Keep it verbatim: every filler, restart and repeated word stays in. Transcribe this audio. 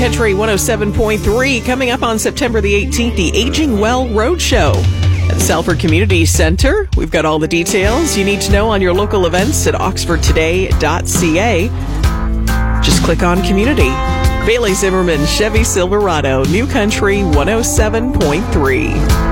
Country one oh seven point three. Coming up on September the eighteenth, the Aging Well Roadshow at the Salford Community Center. We've got all the details you need to know on your local events at oxford today dot c a. Just click on Community. Bailey Zimmerman, Chevy Silverado, New Country one oh seven point three.